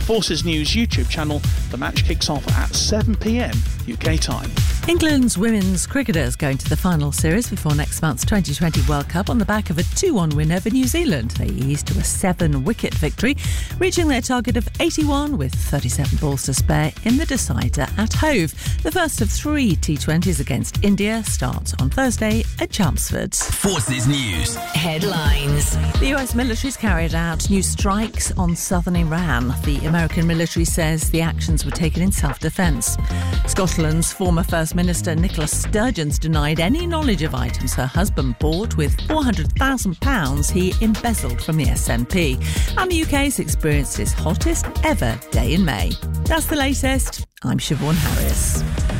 Forces News YouTube channel. The match kicks off at 7 p.m. UK time. England's women's cricketers going to the final series before next month's 2020 World Cup on the back of a 2-1 win over New Zealand. They eased to a 7-wicket victory, reaching their target of 81 with 37 balls to spare in the decider at Hove. The first of 3 T20s against India starts on Thursday at Chelmsford. Forces News headlines. The US military's carried out new strikes on southern Iran. The American military says the actions were taken in self-defence. Scotland's former First Minister Nicola Sturgeon's denied any knowledge of items her husband bought with £400,000 he embezzled from the SNP. And the UK's experienced its hottest ever day in May. That's the latest. I'm Siobhan Harris.